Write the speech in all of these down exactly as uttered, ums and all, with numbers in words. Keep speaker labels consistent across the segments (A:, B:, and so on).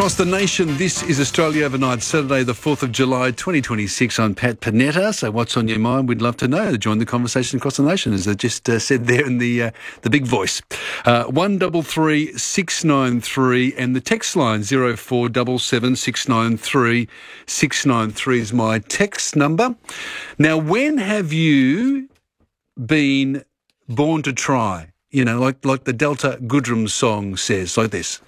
A: Across the nation, this is Australia Overnight, Saturday the fourth of July twenty twenty-six. I'm Pat Panetta. So what's on your mind? We'd love to know. Join the conversation across the nation, as I just uh, said there in the uh, the big voice. Uh, one double three six nine three and the text line zero four double seven six nine three six nine three is my text number. Now, when have you been born to try? You know, like like the Delta Goodrem song says, like this.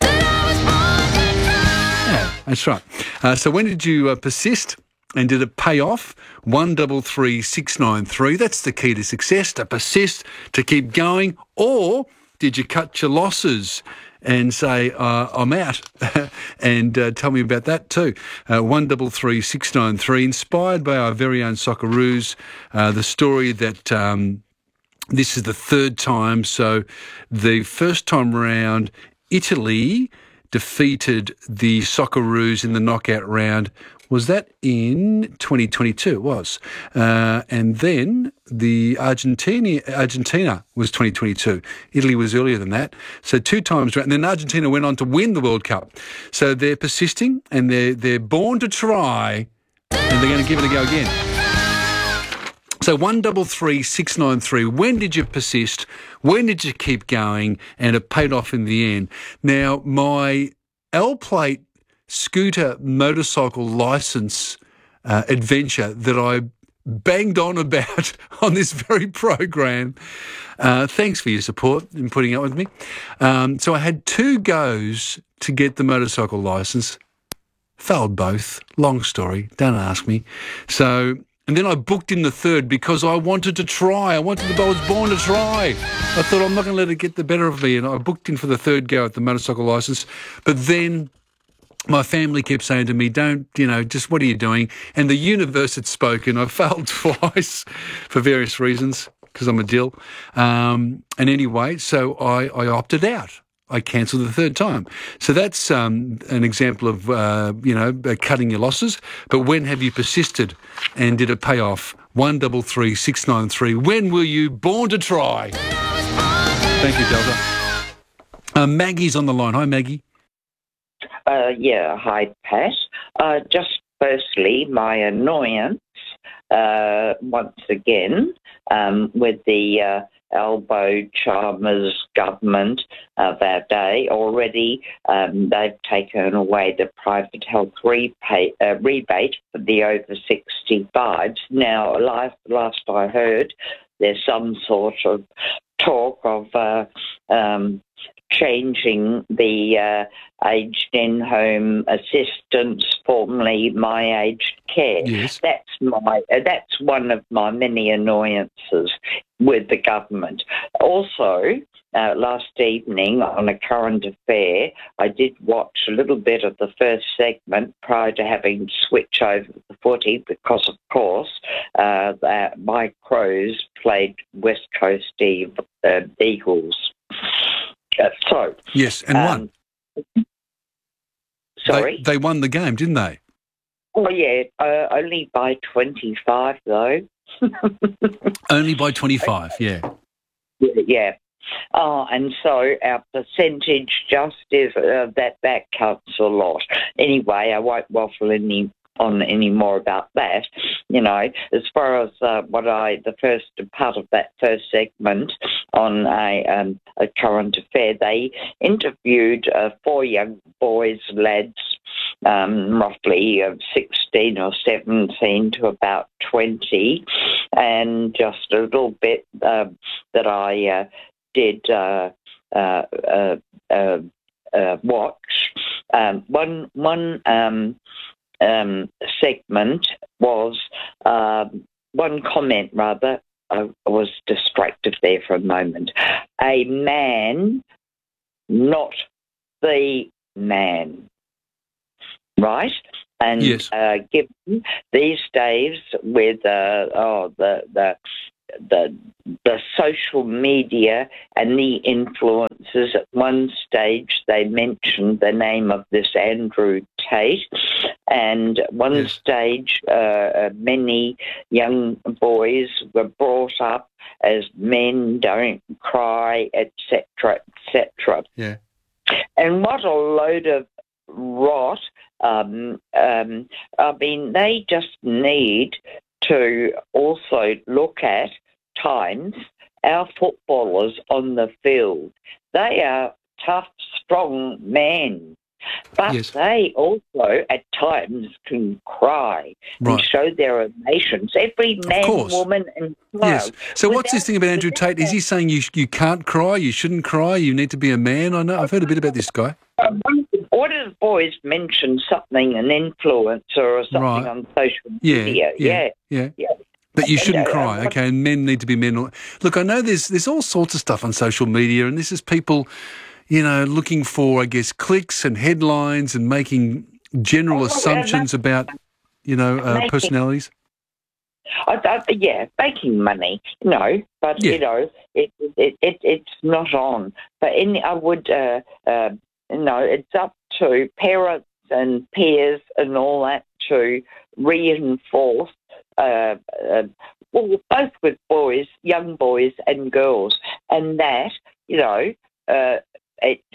A: Yeah, that's right. Uh, so when did you uh, persist and did it pay off? One double three six nine three. That's the key to success, to persist, to keep going. Or did you cut your losses and say, uh, I'm out? and uh, tell me about that too. Uh, one double three six nine three. Inspired by our very own Socceroos, uh, the story that... Um, This is the third time. So the first time round, Italy defeated the Socceroos in the knockout round. Was that in twenty twenty-two? It was. Uh, and then the Argentina, Argentina was twenty twenty-two. Italy was earlier than that. So two times round. And then Argentina went on to win the World Cup. So they're persisting and they're, they're born to try, and they're going to give it a go again. So one double three six nine three. When did you persist? When did you keep going? And it paid off in the end. Now, my L-plate scooter motorcycle licence uh, adventure that I banged on about on this very program. Uh, thanks for your support in putting up with me. Um, so I had two goes to get the motorcycle licence. Failed both. Long story. Don't ask me. So. And then I booked in the third because I wanted to try. I wanted to, I was born to try. I thought, I'm not going to let it get the better of me. And I booked in for the third go at the motorcycle licence. But then my family kept saying to me, don't, you know, just what are you doing? And the universe had spoken. I failed twice for various reasons because I'm a dill. Um, and anyway, so I, I opted out. I cancelled the third time. So that's um, an example of, uh, you know, cutting your losses. But when have you persisted and did it pay off? one double three six nine three. When were you born to try? Thank you, Delta. Uh, Maggie's on the line. Hi, Maggie.
B: Uh, yeah, hi, Pat. Uh, just firstly, my annoyance uh, once again um, with the... Uh, elbow charmers government of our day. Already um, they've taken away the private health repay, uh, rebate for the over sixty-fives. Now, last, last I heard, there's some sort of talk of uh, um, changing the uh, aged in-home assistance, formerly My Aged Care.
A: Yes.
B: That's my. Uh, that's one of my many annoyances with the government. Also, uh, last evening on A Current Affair, I did watch a little bit of the first segment prior to having to switch over the footy because, of course, uh, that Mike Crows played West Coast Eve, uh, Eagles. Uh, so
A: yes, and
B: um,
A: won.
B: Sorry?
A: They, they won the game, didn't they?
B: Oh, yeah, uh, only by twenty-five, though.
A: Only by twenty-five, yeah.
B: Yeah. Oh, and so our percentage just is uh, that that counts a lot. Anyway, I won't waffle any on any more about that. You know, as far as uh, what I, the first part of that first segment on a, um, a current affair, they interviewed uh, four young boys, lads, um, roughly uh, sixteen or seventeen to about twenty, and just a little bit uh, that I uh, did uh, uh, uh, uh, uh, watch. Um, one one um, um, segment was um, one comment rather. I was distracted there for a moment. A man, not the man, right? And
A: yes.
B: uh, given these days with uh, oh the the the the social media and the influencers, at one stage they mentioned the name of this Andrew Tate, and at one
A: yes.
B: stage uh, many young boys were brought up as men don't cry, et cetera, et cetera.
A: Yeah.
B: And what a load of rot. Um, um, I mean, they just need to also look at times our footballers on the field. They are tough, strong men, but
A: Yes.
B: they also at times can cry
A: Right.
B: and show their emotions. Every man,
A: course.
B: woman and child.
A: Yes. So what's this
B: Without-
A: thing about Andrew Tate? Is he saying you you can't cry, you shouldn't cry, you need to be a man? I know I've heard a bit about this guy.
B: One of the boys mentioned something, an influencer or something
A: Right.
B: on social
A: Yeah,
B: media.
A: yeah, yeah.
B: yeah.
A: But you
B: And,
A: shouldn't
B: uh,
A: cry,
B: what-
A: okay? And men need to be men. Look, I know there's there's all sorts of stuff on social media, and this is people, you know, looking for, I guess, clicks and headlines and making general
B: Oh,
A: assumptions about, you know, uh,
B: Making-
A: personalities.
B: I, I, yeah, making money, no, but
A: Yeah.
B: you know, it, it it it's not on. But in, I would, uh, uh, no, it's up to parents and peers and all that to reinforce. Uh, uh, well, both with boys, young boys and girls, and that you know, uh, it's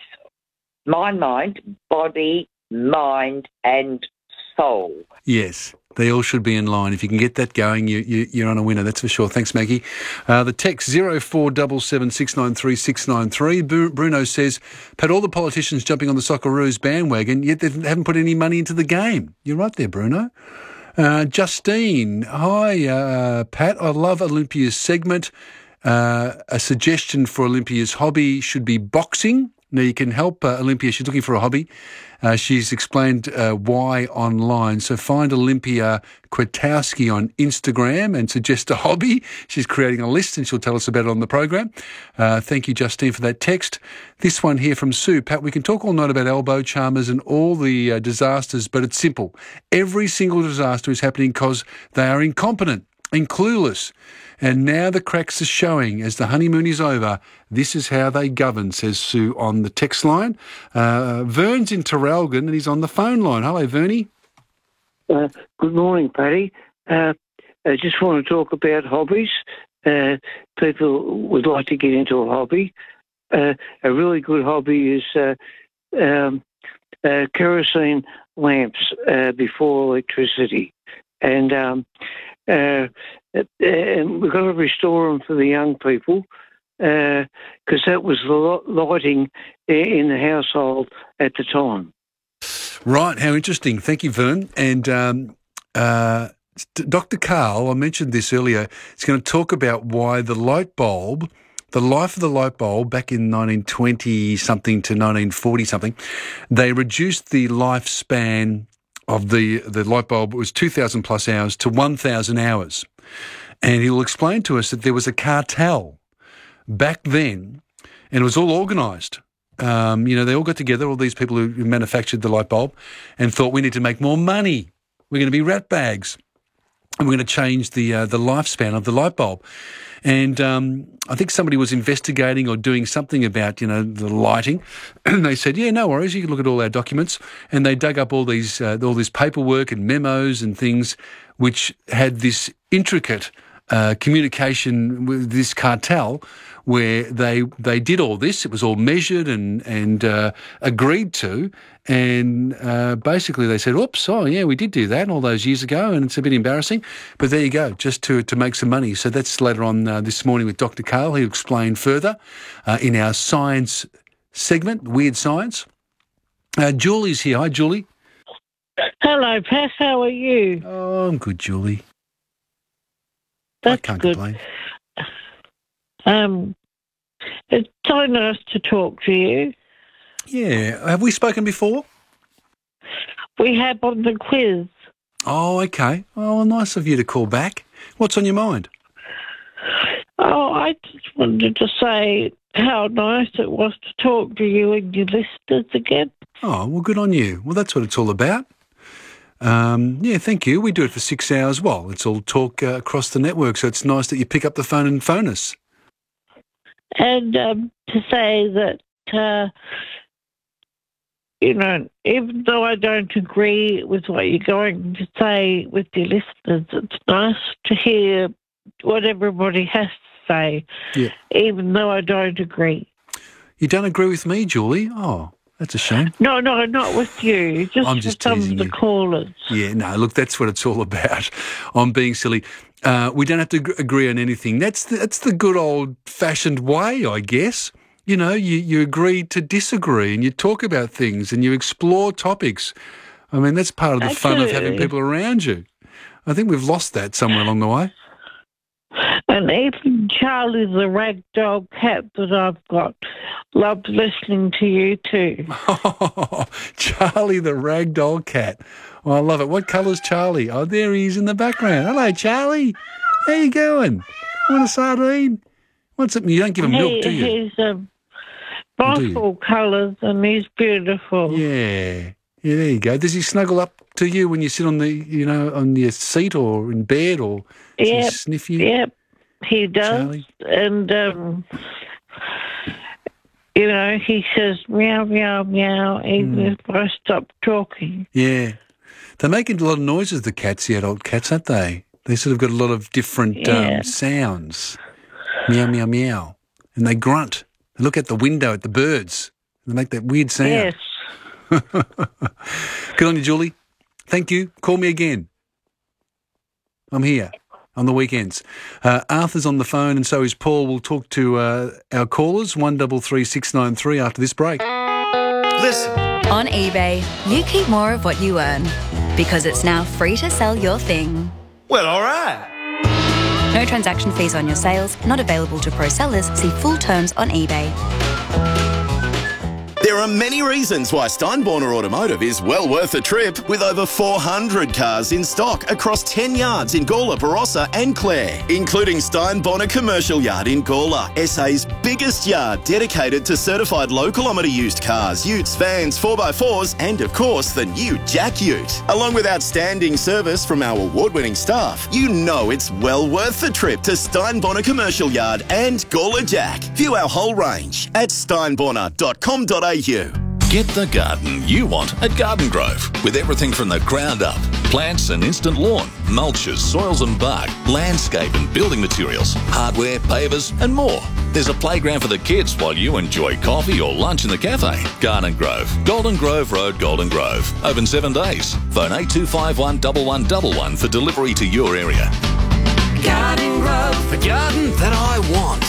B: my mind, body, mind, and soul.
A: Yes, they all should be in line. If you can get that going, you, you, you're on a winner, that's for sure. Thanks, Maggie. Uh, the text zero four seven seven six nine three six nine three. Bruno says, Pat, all the politicians jumping on the Socceroos bandwagon, yet they haven't put any money into the game. You're right there, Bruno. Uh, Justine, hi, uh, Pat. I love Olympia's segment. Uh, a suggestion for Olympia's hobby should be boxing. Now, you can help uh, Olympia. She's looking for a hobby. Uh, she's explained uh, why online. So find Olympia Kwiatkowski on Instagram and suggest a hobby. She's creating a list and she'll tell us about it on the program. Uh, thank you, Justine, for that text. This one here from Sue. Pat, we can talk all night about elbow charmers and all the uh, disasters, but it's simple. Every single disaster is happening because they are incompetent and clueless. And now the cracks are showing. As the honeymoon is over, this is how they govern, says Sue on the text line. Uh, Vern's in Terralgan and he's on the phone line. Hello, Vernie.
C: Uh, good morning, Paddy. Uh, I just want to talk about hobbies. Uh, people would like to get into a hobby. Uh, a really good hobby is uh, um, uh, kerosene lamps uh, before electricity. And um, uh, and we've got to restore them for the young people because uh, that was the lighting in the household at the time.
A: Right, how interesting. Thank you, Vern. And um, uh, Doctor Karl, I mentioned this earlier, is going to talk about why the light bulb, the life of the light bulb back in nineteen twenty-something to nineteen forty-something, they reduced the lifespan of the, the light bulb, it was two thousand plus hours, to one thousand hours. And he'll explain to us that there was a cartel back then, and it was all organised. Um, you know, they all got together, all these people who manufactured the light bulb, and thought, we need to make more money. We're going to be rat bags. And we're going to change the uh, the lifespan of the light bulb. And um, I think somebody was investigating or doing something about, you know, the lighting. And they said, yeah, no worries, you can look at all our documents. And they dug up all these uh, all this paperwork and memos and things which had this intricate uh, communication with this cartel where they they did all this. It was all measured and, and uh, agreed to. And uh, basically they said, oops, oh, yeah, we did do that all those years ago, and it's a bit embarrassing. But there you go, just to, to make some money. So that's later on uh, this morning with Doctor Karl. He'll explain further uh, in our science segment, Weird Science. Uh, Julie's here. Hi, Julie.
D: Hello, Pat. How are you?
A: Oh, I'm good, Julie.
D: That's
A: I can't
D: good.
A: complain.
D: Um, it's so nice to talk to you.
A: Yeah. Have we spoken before?
D: We have on the quiz.
A: Oh, okay. Oh, well, nice of you to call back. What's on your mind?
D: Oh, I just wanted to say how nice it was to talk to you and your listeners again.
A: Oh, well, good on you. Well, that's what it's all about. Um, yeah, thank you. We do it for six hours. Well, it's all talk uh, across the network, so it's nice that you pick up the phone and phone us.
D: And um, to say that, uh, you know, even though I don't agree with what you're going to say with your listeners, it's nice to hear what everybody has to say,
A: Yeah.
D: even though I don't agree.
A: You don't agree with me, Julie? Oh, That's a shame.
D: No, no, not with you. Just
A: I'm
D: with
A: just
D: some of
A: teasing
D: the
A: you.
D: callers.
A: Yeah, no, look, that's what it's all about. I'm being silly. Uh, we don't have to ag- agree on anything. That's the, that's the good old-fashioned way, I guess. You know, you, you agree to disagree and you talk about things and you explore topics. I mean, that's part of the fun of having
D: Absolutely.
A: people around you. I think we've lost that somewhere along the way.
D: And even Charlie the ragdoll cat that I've got loved listening to you too.
A: Oh, Charlie the ragdoll cat. Oh, I love it. What colour's Charlie? Oh, there he is in the background. Hello, Charlie. How you going? Want a sardine? What's it? You don't give him milk,
D: He,
A: do you?
D: he's um,
A: Oh, do you?
D: beautiful colours and he's beautiful.
A: Yeah. Yeah, there you go. Does he snuggle up to you when you sit on the, you know, on your seat or in bed, or does he
D: Yep,
A: sniff you?
D: yep, he does.
A: Charlie?
D: And, um, you know, he says meow, meow, meow, even
A: Hmm.
D: if I stop talking.
A: Yeah. They're making a lot of noises, the cats, the adult cats, aren't they? They sort of got a lot of different
D: Yeah.
A: um, sounds. Meow, meow, meow. And they grunt. They look at the window at the birds. They make that weird sound.
D: Yes.
A: Good on you, Julie. Thank you. Call me again. I'm here on the weekends. Uh, Arthur's on the phone and so is Paul. We'll talk to uh, our callers, one double three six nine three, after this break.
E: Listen.
F: On eBay, you keep more of what you earn because it's now free to sell your thing.
E: Well, all right.
F: No transaction fees on your sales, not available to pro sellers. See full terms on eBay.
G: There are many reasons why Steinborner Automotive is well worth a trip, with over four hundred cars in stock across ten yards in Gawler, Barossa and Clare, including Steinborner Commercial Yard in Gawler, S A's biggest yard dedicated to certified low-kilometre used cars, utes, vans, four by fours and, of course, the new Jack Ute. Along with outstanding service from our award-winning staff, you know it's well worth the trip to Steinborner Commercial Yard and Gawler Jack. View our whole range at steinborner dot com dot a u.
H: Get the garden you want at Garden Grove, with everything from the ground up. Plants and instant lawn, mulches, soils and bark, landscape and building materials, hardware, pavers and more. There's a playground for the kids while you enjoy coffee or lunch in the cafe. Garden Grove, Golden Grove Road, Golden Grove. Open seven days. Phone eight two five one, one one one one for delivery to your area.
E: Garden Grove, the garden that I want.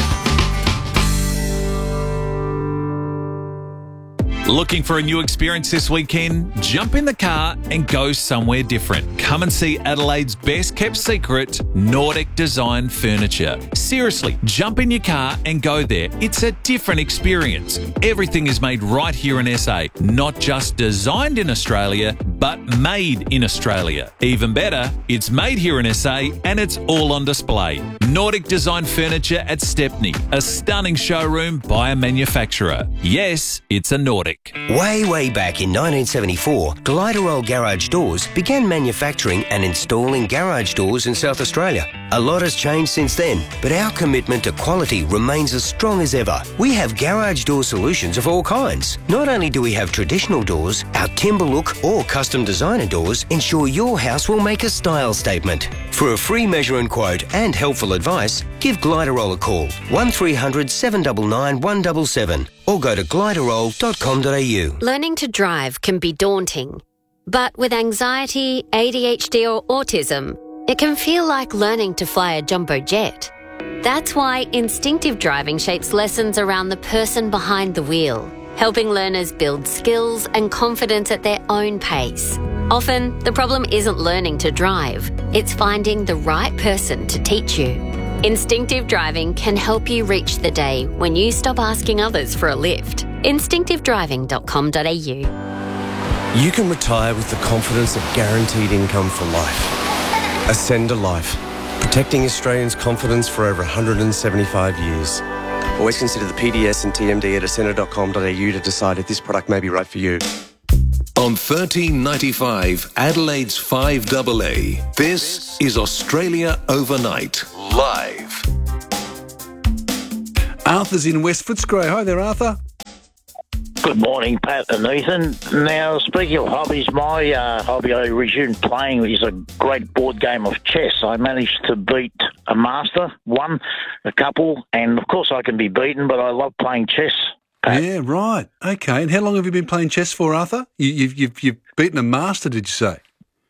I: Looking for a new experience this weekend? Jump in the car and go somewhere different. Come and see Adelaide's best kept secret, Nordic Design Furniture. Seriously, jump in your car and go there. It's a different experience. Everything is made right here in S A. Not just designed in Australia, but made in Australia. Even better, it's made here in S A and it's all on display. Nordic Design Furniture at Stepney, a stunning showroom by a manufacturer. Yes, it's a Nordic.
J: Way, way back in nineteen seventy-four, Gliderol Garage Doors began manufacturing and installing garage doors in South Australia. A lot has changed since then, but our commitment to quality remains as strong as ever. We have garage door solutions of all kinds. Not only do we have traditional doors, our timber look or custom designer doors ensure your house will make a style statement. For a free measure and quote and helpful advice, give Gliderol a call, one three hundred, seven nine nine, one seven seven, or go to gliderol dot com dot a u.
K: Learning to drive can be daunting, but with anxiety, A D H D or autism, it can feel like learning to fly a jumbo jet. That's why instinctive driving shapes lessons around the person behind the wheel, helping learners build skills and confidence at their own pace. Often, the problem isn't learning to drive, it's finding the right person to teach you. Instinctive driving can help you reach the day when you stop asking others for a lift. instinctive driving dot com dot a u.
L: You can retire with the confidence of guaranteed income for life. Ascend a Life, protecting Australians' confidence for over one hundred seventy-five years. Always consider the P D S and T M D at ascender dot com dot a u to decide if this product may be right for you.
H: On thirteen ninety-five, Adelaide's five double A, this is Australia Overnight, live.
A: Arthur's in West Footscray. Hi there, Arthur.
M: Good morning, Pat and Ethan. Now, speaking of hobbies, my uh, hobby I resumed playing is a great board game of chess. I managed to beat a master, won a couple, and of course I can be beaten, but I love playing chess.
A: Yeah, right. Okay. And how long have you been playing chess for, Arthur? You, you've, you've, you've beaten a master, did you say?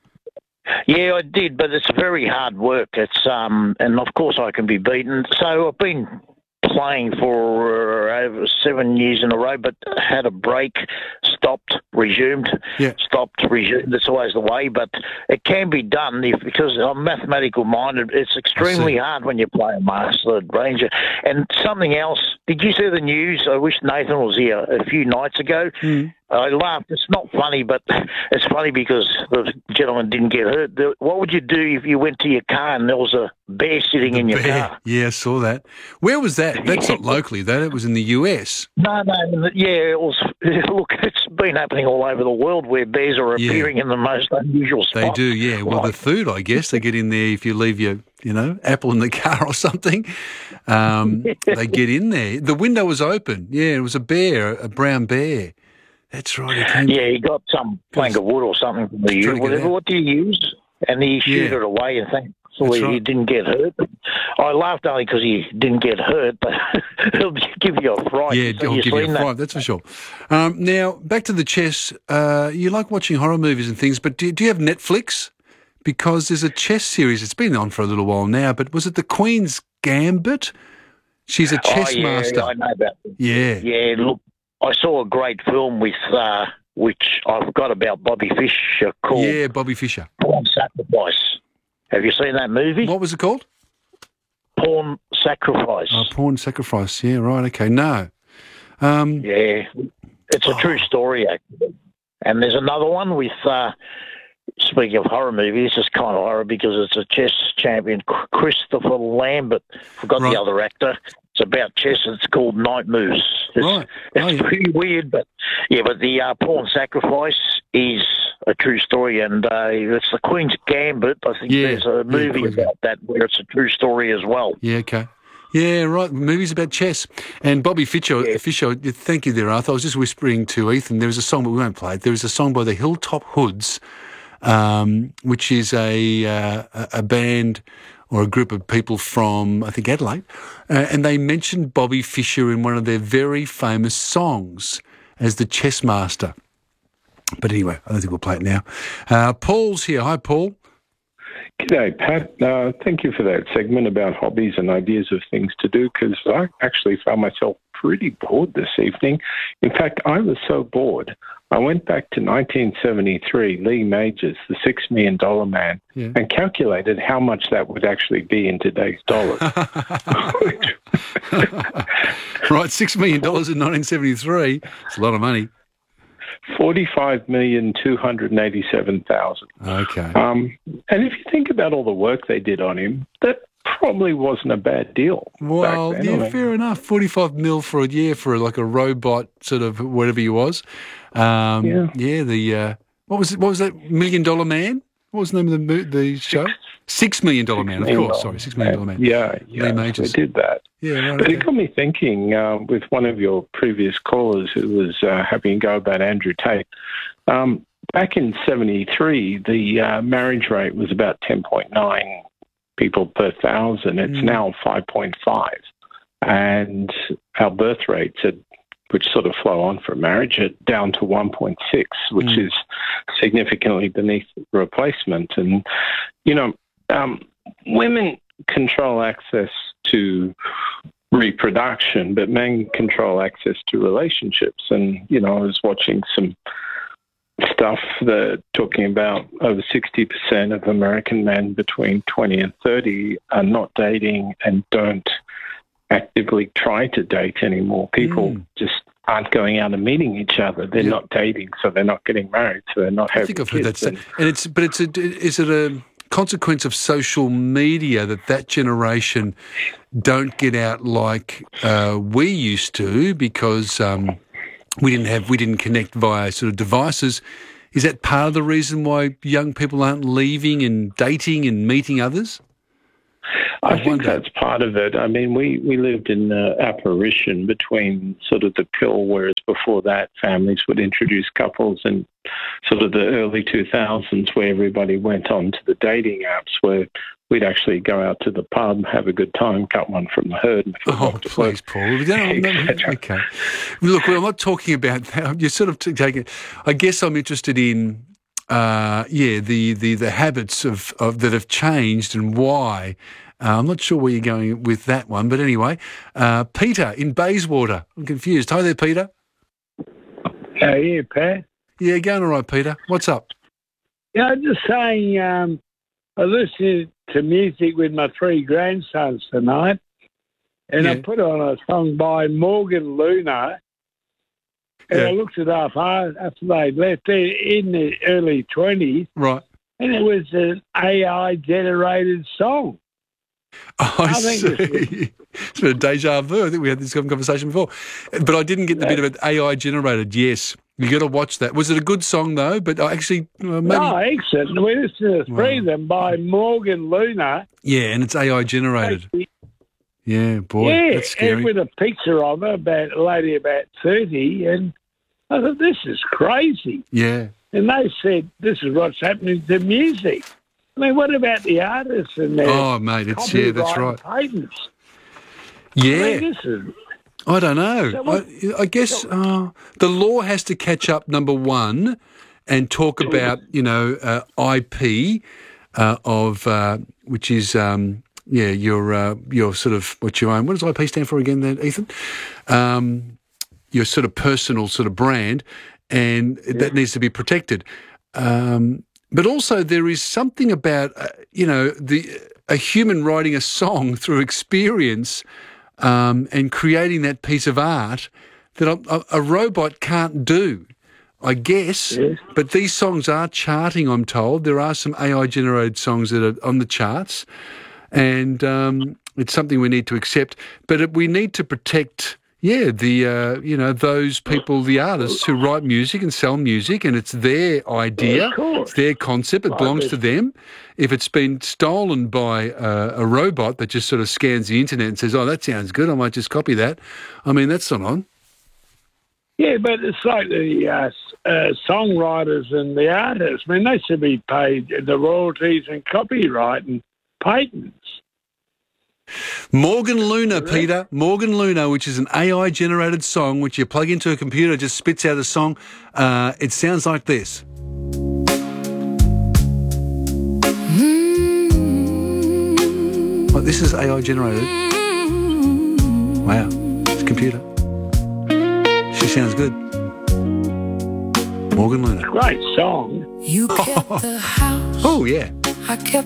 M: Yeah, I did, but it's very hard work. It's um, and of course I can be beaten. So I've been playing for uh, over seven years in a row, but had a break, stopped, resumed,
A: yeah.
M: stopped, resumed. That's always the way, but it can be done if, because I'm mathematical minded. It's extremely hard when you play a master ranger. And something else, did you see the news? I wish Nathan was here a few nights ago.
A: Mm.
M: I laughed. It's not funny, but it's funny because the gentleman didn't get hurt. The, what would you do if you went to your car and there was a bear sitting
A: the
M: in your
A: bear.
M: car?
A: Yeah, I saw that. Where was that? That's not locally, that. It was in the U S.
M: No, no, yeah, it was. Look, it's been happening all over the world where bears are
A: Yeah.
M: appearing in the most unusual spots.
A: They do, yeah. Well, the food, I guess, they get in there if you leave your, you know, apple in the car or something. Um, they get in there. The window was open. Yeah, it was a bear, a brown bear. That's right. He came
M: Yeah, he got some plank of wood or something from the
A: Trying to get
M: whatever.
A: out.
M: What do you use? And he shoot
A: Yeah.
M: it away, and thankfully
A: That's right.
M: he didn't get hurt. I laughed only because he didn't get hurt, but it'll give you a fright.
A: Yeah,
M: So
A: I'll
M: you've
A: give you a
M: seen that?
A: fright, that's for sure. Um, now, back to the chess. Uh, you like watching horror movies and things, but do, do you have Netflix? Because there's a chess series. It's been on for a little while now, but was it The Queen's Gambit? She's a chess
M: oh, yeah,
A: master.
M: I know that.
A: Yeah.
M: Yeah, look, I saw a great film with, uh, which I forgot about, Bobby Fischer, called
A: Yeah, Bobby Fischer.
M: Pawn Sacrifice. Have you seen that movie?
A: What was it called?
M: Pawn Sacrifice.
A: Oh, Pawn Sacrifice. Yeah, right. Okay. No. Um,
M: Yeah, it's a true story, actually. And there's another one with, uh, speaking of horror movies, this is kind of horror because it's a chess champion, Christopher Lambert. Forgot
A: Right.
M: the other actor. It's about chess. It's called Night Moves. It's,
A: Right.
M: it's
A: Oh, yeah.
M: pretty weird, but yeah, but the uh, Pawn Sacrifice is a true story, and uh, it's the Queen's Gambit. I think
A: Yeah.
M: there's a
A: Yeah,
M: movie
A: Queen's
M: about that where it's a true story as well.
A: Yeah, okay. Yeah, right. Movies about chess. And Bobby Fischer,
M: Yeah.
A: Fischer, thank you there, Arthur. I was just whispering to Ethan, there was a song, but we won't play it. There was a song by the Hilltop Hoods, um, which is a, uh, a a band or a group of people from, I think, Adelaide, uh, and they mentioned Bobby Fischer in one of their very famous songs as the chess master. But anyway, I don't think we'll play it now. Uh, Paul's here. Hi, Paul.
N: G'day, Pat. Uh, thank you for that segment about hobbies and ideas of things to do, because I actually found myself pretty bored this evening. In fact, I was so bored, I went back to nineteen seventy-three, Lee Majors, the six million dollar man,
A: Yeah.
N: and calculated how much that would actually be in today's dollars.
A: Right, six million dollars in nineteen seventy-three. It's a lot of money.
N: forty-five million two hundred eighty-seven thousand.
A: Okay.
N: Um, and if you think about all the work they did on him, that probably wasn't a bad deal.
A: Well,
N: back then.
A: yeah,
N: I mean,
A: fair enough. forty-five mil for a year for like a robot sort of whatever he was. Um,
N: Yeah.
A: yeah, the, uh, what was it, what was that, Million Dollar Man? What was the name of the mo- the show? Six Million Dollar Man, of
N: Million
A: course.
N: Dollar
A: Sorry, Six Million Dollar Man.
N: Yeah, yeah,
A: Lee
N: they
A: Majors.
N: did that.
A: Yeah, right.
N: But
A: Okay.
N: it got me thinking uh, with one of your previous callers who was uh, having a go about Andrew Tate. Um, back in seventy-three, the uh, marriage rate was about ten point nine people per thousand. It's
A: Mm.
N: now five point five. And our birth rates, are, which sort of flow on from marriage, are down to one point six, which
A: Mm.
N: is significantly beneath replacement. And, you know, um, women control access to reproduction, but men control access to relationships. And, you know, I was watching some stuff that talking about over sixty percent of American men between twenty and thirty are not dating and don't actively try to date anymore. People
A: Mm.
N: just aren't going out and meeting each other. They're
A: Yeah.
N: not dating, so they're not getting married, so they're not having
A: I think I've heard that.
N: kids.
A: Say. And it's, but it's a, is it a consequence of social media that that generation don't get out like uh, we used to because um, we didn't have, we didn't connect via sort of devices. Is that part of the reason why young people aren't leaving and dating and meeting others?
N: I
A: I
N: think
A: wonder.
N: that's part of it. I mean, we, we lived in uh, apparition between sort of the pill, whereas before that, families would introduce couples, and sort of the early two thousands where everybody went on to the dating apps where we'd actually go out to the pub, have a good time, cut one from the herd. And
A: oh, please, Paul. We don't, no, okay. Look, well, I'm not talking about that. You're sort of t- taking. I guess I'm interested in, uh, yeah, the, the, the habits of, of that have changed and why. Uh, I'm not sure where you're going with that one, but anyway, uh, Peter in Bayswater. I'm confused. Hi there, Peter.
O: Oh, yeah, Pat.
A: Yeah, going all right, Peter. What's up?
O: Yeah, I'm just saying, um, I listened to music with my three grandsons tonight, and
A: Yeah.
O: I put on a song by Morgan Luna, and
A: Yeah.
O: I looked it up after they left. They're in the early twenties,
A: Right.
O: and it was an A I-generated song.
A: Oh, I,
O: I think
A: see.
O: it's-
A: It's a bit of deja vu. I think we had this conversation before. But I didn't get the bit of it A I generated. Yes. You got to watch that. Was it a good song, though? But I actually, uh, maybe...
O: No, excellent. We listened to three
A: Wow.
O: of them by Morgan Luna.
A: Yeah, and it's A I generated. Yeah, boy,
O: yeah,
A: that's scary.
O: and with a picture of her, about a lady about thirty, and I thought, this is crazy.
A: Yeah.
O: And they said, this is what's happening to music. I mean, what about the artists and their
A: Oh, mate, it's, yeah, that's right.
O: copyright patents?
A: Yeah.
O: I mean, this is...
A: I don't know.
O: So what-
A: I, I guess uh, the law has to catch up, number one, and talk about, you know, uh, I P uh, of, uh, which is, um, yeah, your uh, your sort of, what you own. What does I P stand for again then, Ethan? Um, your sort of personal sort of brand, and that needs to be protected. Um, but also there is something about, uh, you know, the a human writing a song through experience Um, and creating that piece of art that a, a, a robot can't do, I guess.
O: Yes.
A: But these songs are charting, I'm told. There are some A I-generated songs that are on the charts, and um, it's something we need to accept. But it, we need to protect, yeah, the uh, you know those people, the artists who write music and sell music, and it's their idea, it's their concept. It belongs to them. If it's been stolen by uh, a robot that just sort of scans the internet and says, oh, that sounds good, I might just copy that, I mean, that's not on.
O: Yeah, but it's like the uh, s- uh, songwriters and the artists. I mean, they should be paid the royalties and copyright and patents.
A: Morgan Luna, Peter. Morgan Luna, which is an A I-generated song, which you plug into a computer, just spits out a song. Uh, it sounds like this. Oh, this is A I-generated. Wow. It's a computer. She sounds good. Morgan Luna.
O: Great song.
P: You kept the house.
A: Oh, yeah.
P: I kept